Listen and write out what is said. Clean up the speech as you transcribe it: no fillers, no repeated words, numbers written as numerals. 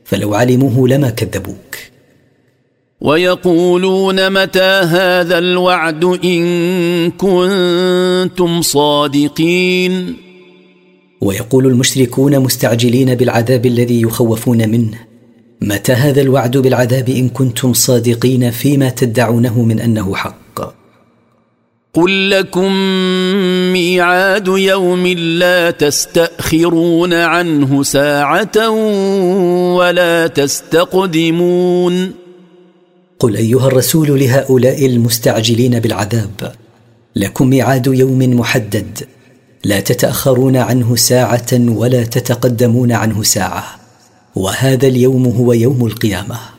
فلو علموه لما كذبوك. ويقولون متى هذا الوعد إن كنتم صادقين. ويقول المشركون مستعجلين بالعذاب الذي يخوفون منه: متى هذا الوعد بالعذاب إن كنتم صادقين فيما تدعونه من أنه حق؟ قل لكم ميعاد يوم لا تستأخرون عنه ساعة ولا تستقدمون. قل أيها الرسول لهؤلاء المستعجلين بالعذاب: لكم ميعاد يوم محدد لا تتأخرون عنه ساعة ولا تتقدمون عنه ساعة، وهذا اليوم هو يوم القيامة.